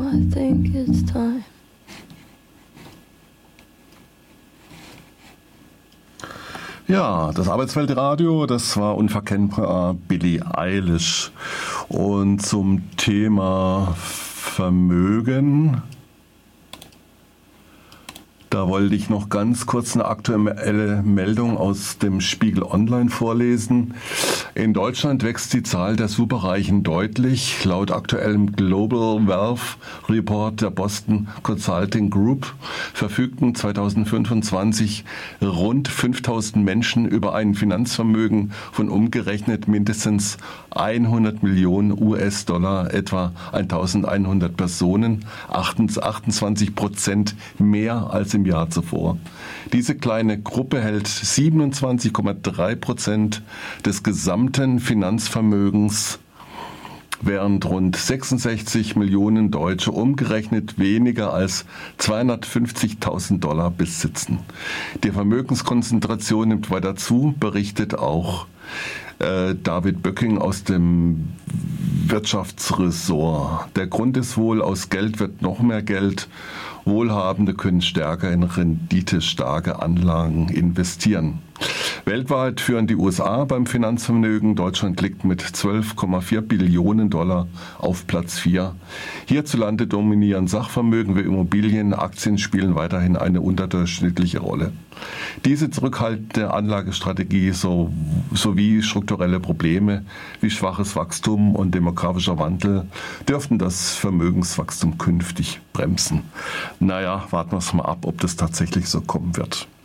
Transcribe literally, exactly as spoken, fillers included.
I think it's time. Ja, das Arbeitsweltradio, das war unverkennbar Billie Eilish. Und zum Thema Vermögen, da wollte ich noch ganz kurz eine aktuelle Meldung aus dem Spiegel Online vorlesen. In Deutschland wächst die Zahl der Superreichen deutlich. Laut aktuellem Global Wealth Report der Boston Consulting Group verfügten zweitausendfünfundzwanzig rund fünftausend Menschen über ein Finanzvermögen von umgerechnet mindestens hundert Millionen U S-Dollar, etwa eintausendeinhundert Personen, achtundzwanzig Prozent mehr als im Jahr zuvor. Diese kleine Gruppe hält siebenundzwanzig Komma drei Prozent des gesamten Finanzvermögens, während rund sechsundsechzig Millionen Deutsche umgerechnet weniger als zweihundertfünfzigtausend Dollar besitzen. Die Vermögenskonzentration nimmt weiter zu, berichtet auch äh, David Böcking aus dem Wirtschaftsressort. Der Grund ist wohl, aus Geld wird noch mehr Geld. Wohlhabende können stärker in renditestarke Anlagen investieren. Weltweit führen die U S A beim Finanzvermögen. Deutschland liegt mit zwölf Komma vier Billionen Dollar auf Platz vier. Hierzulande dominieren Sachvermögen wie Immobilien, Aktien spielen weiterhin eine unterdurchschnittliche Rolle. Diese zurückhaltende Anlagestrategie so, sowie strukturelle Probleme wie schwaches Wachstum und demografischer Wandel dürften das Vermögenswachstum künftig bremsen. Naja, warten wir es mal ab, ob das tatsächlich so kommen wird.